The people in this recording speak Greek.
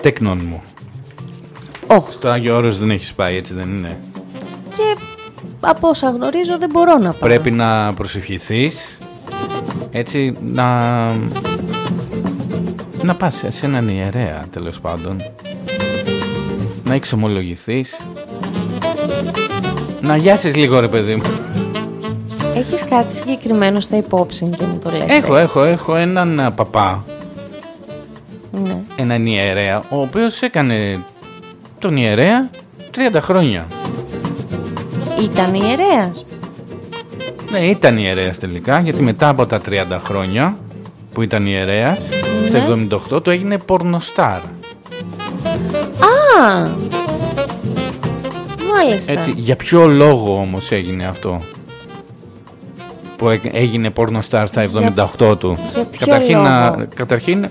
τέκνον μου. Στο Άγιο Όρος δεν έχεις πάει, έτσι δεν είναι? Και από όσα γνωρίζω δεν μπορώ να πάω. Πρέπει να προσευχηθείς, έτσι να πας σε έναν ιερέα, τέλος πάντων, να εξομολογηθείς, να γιάσεις λίγο, ρε παιδί μου. Έχεις κάτι συγκεκριμένο στα υπόψη και μου το λες? Έχω έναν παπά, ναι. Έναν ιερέα, ο οποίος έκανε τον ιερέα 30 χρόνια. Ήταν ιερέας? Ναι, ήταν ιερέας τελικά, γιατί μετά από τα 30 χρόνια που ήταν ιερέας, ναι, στα 78 του έγινε πορνοστάρ. Α! Μάλιστα. Έτσι, για ποιο λόγο όμως έγινε αυτό? Που έγινε πορνοστάρ στα 78 του? Για ποιο λόγο? Καταρχήν